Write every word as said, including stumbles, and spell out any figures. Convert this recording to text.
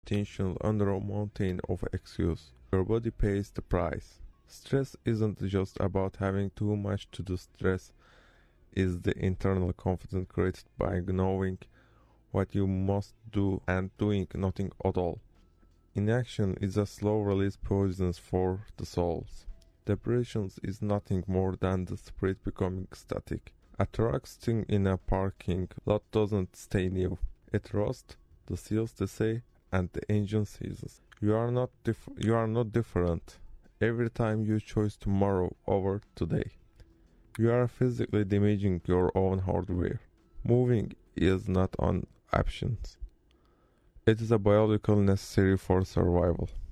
intentional under a mountain of excuse. Your body pays the price. Stress isn't just about having too much to do. Stress is the internal confidence created by knowing what you must do and doing nothing at all. Inaction is a slow release poison for the souls. Depression is nothing more than the spirit becoming static. A truck sitting in a parking lot doesn't stay new. It rusts, the seals decay, and the engine seizes. You are not dif- you are not different. Every time you choose tomorrow over today, you are physically damaging your own hardware. Moving is not an option. It is a biological necessary for survival.